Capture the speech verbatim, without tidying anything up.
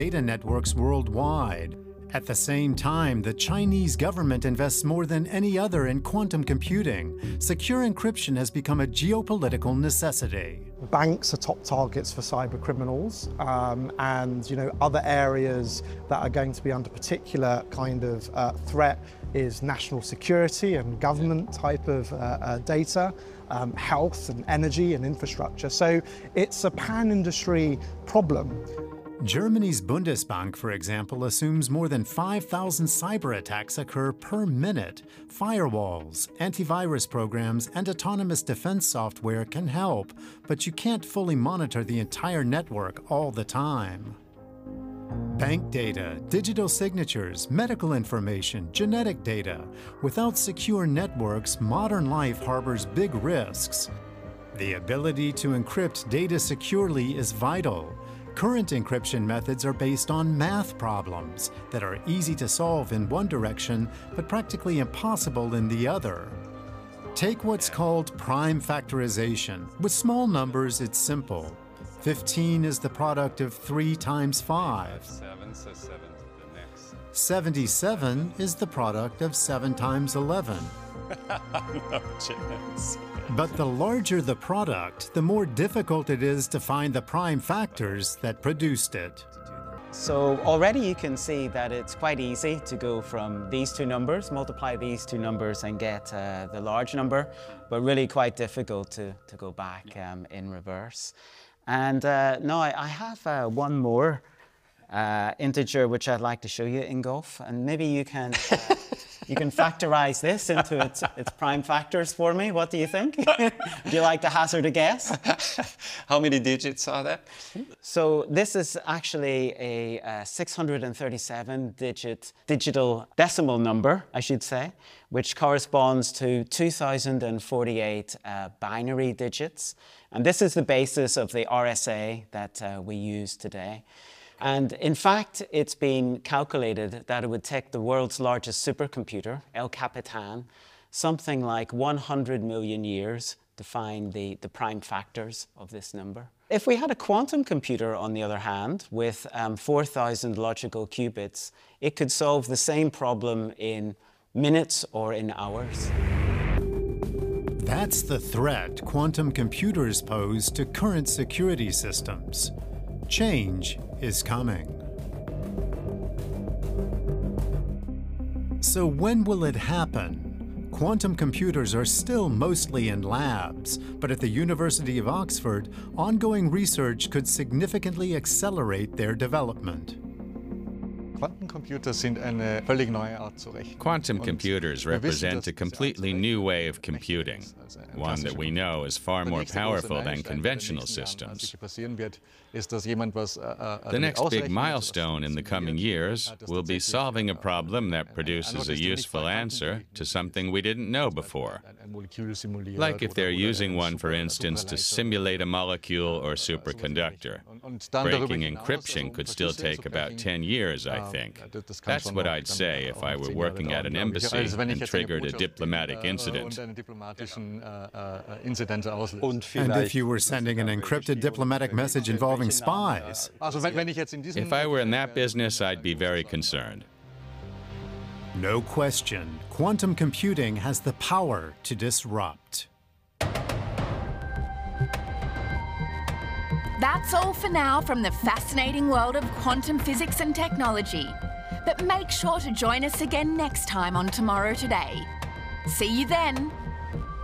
data networks worldwide. At the same time, the Chinese government invests more than any other in quantum computing. Secure encryption has become a geopolitical necessity. Banks are top targets for cyber criminals, um, and you know other areas that are going to be under particular kind of uh, threat is national security and government type of uh, uh, data, um, health and energy and infrastructure. So it's a pan-industry problem. Germany's Bundesbank, for example, assumes more than five thousand cyber attacks occur per minute. Firewalls, antivirus programs, and autonomous defense software can help, but you can't fully monitor the entire network all the time. Bank data, digital signatures, medical information, genetic data. Without secure networks, modern life harbors big risks. The ability to encrypt data securely is vital. Current encryption methods are based on math problems that are easy to solve in one direction, but practically impossible in the other. Take what's called prime factorization. With small numbers, it's simple. fifteen is the product of three times five. Seven, so seven to the next. seventy-seven is the product of seven times eleven. No chance. But the larger the product, the more difficult it is to find the prime factors that produced it. So already you can see that it's quite easy to go from these two numbers, multiply these two numbers and get uh, the large number, but really quite difficult to, to go back um, in reverse. And uh, now I, I have uh, one more uh, integer which I'd like to show you, Ingolf, and maybe you can uh, you can factorize this into its, its prime factors for me. What do you think? Would you like to hazard a guess? How many digits are there? So this is actually a uh, six hundred thirty-seven digit digital decimal number, I should say, which corresponds to two thousand forty-eight uh, binary digits. And this is the basis of the R S A that uh, we use today. And in fact, it's been calculated that it would take the world's largest supercomputer, El Capitan, something like one hundred million years to find the, the prime factors of this number. If we had a quantum computer, on the other hand, with um, four thousand logical qubits, it could solve the same problem in minutes or in hours. That's the threat quantum computers pose to current security systems. Change is coming. So when will it happen? Quantum computers are still mostly in labs, but at the University of Oxford, ongoing research could significantly accelerate their development. Quantum computers represent a completely new way of computing, one that we know is far more powerful than conventional systems. The next big milestone in the coming years will be solving a problem that produces a useful answer to something we didn't know before. Like if they're using one, for instance, to simulate a molecule or superconductor. Breaking encryption could still take about ten years, I think. That's what I'd say if I were working at an embassy and triggered a diplomatic incident. And if you were sending an encrypted diplomatic message involving spies? If I were in that business, I'd be very concerned. No question, quantum computing has the power to disrupt. That's all for now from the fascinating world of quantum physics and technology. But make sure to join us again next time on Tomorrow Today. See you then.